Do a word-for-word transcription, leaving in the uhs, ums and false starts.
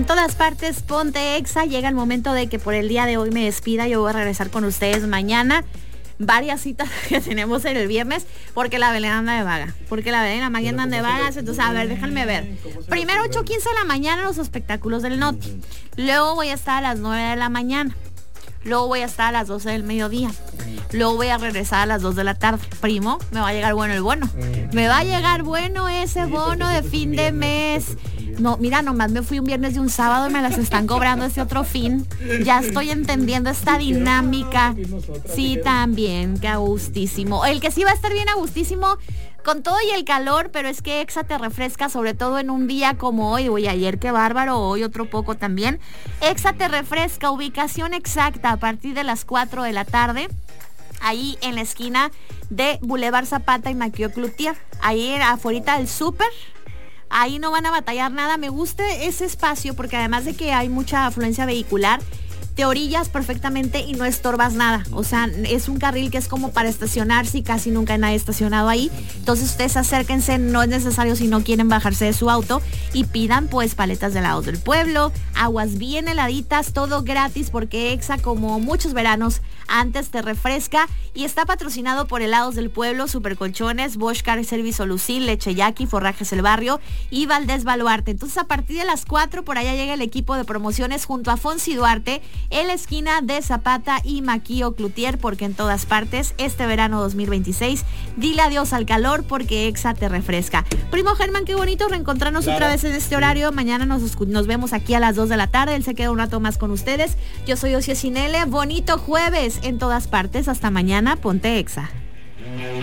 En todas partes, ponte Exa. Llega el momento de que por el día de hoy me despida. Yo voy a regresar con ustedes mañana. Varias citas que tenemos en el viernes, porque la Belén anda de vaga. Porque la Belén, la mañana anda de vagas. Entonces, a ver, déjenme ver. Primero, ocho quince de la mañana, los espectáculos del Noti. Luego voy a estar a las nueve de la mañana. Luego voy a estar a las doce del mediodía. Luego voy a regresar a las dos de la tarde. Primo, me va a llegar bueno el bono. Me va a llegar bueno ese bono de fin de mes. No, mira, nomás me fui un viernes y un sábado y me las están cobrando ese otro fin. Ya estoy entendiendo esta dinámica. Sí, también, que a gustísimo. El que sí va a estar bien a gustísimo, con todo y el calor, pero es que Exa te refresca, sobre todo en un día como hoy. Uy, ayer qué bárbaro, hoy otro poco también. Exa te refresca, ubicación exacta a partir de las cuatro de la tarde. Ahí en la esquina de Boulevard Zapata y Maquio Cloutier. Ahí afuera del súper. Ahí no van a batallar nada. Me gusta ese espacio porque además de que hay mucha afluencia vehicular, te orillas perfectamente y no estorbas nada. O sea, es un carril que es como para estacionarse y casi nunca hay nadie estacionado ahí. Entonces ustedes acérquense, no es necesario si no quieren bajarse de su auto, y pidan pues paletas de helados del pueblo, aguas bien heladitas, todo gratis, porque Exa, como muchos veranos antes, te refresca y está patrocinado por Helados del Pueblo, Supercolchones, Bosch Car Service Lucil, Leche Yaqui, Forrajes El Barrio y Valdés Baluarte. Entonces a partir de las cuatro por allá llega el equipo de promociones junto a Fonsi Duarte en la esquina de Zapata y Maquio Cloutier, porque en todas partes este verano dos mil veintiséis dile adiós al calor porque Exa te refresca. Primo Germán, qué bonito reencontrarnos claro. otra vez en este horario. Mañana nos, nos vemos aquí a las dos de la tarde. Él se queda un rato más con ustedes. Yo soy Ocio Cinele. Bonito jueves en todas partes. Hasta mañana. Ponte Exa.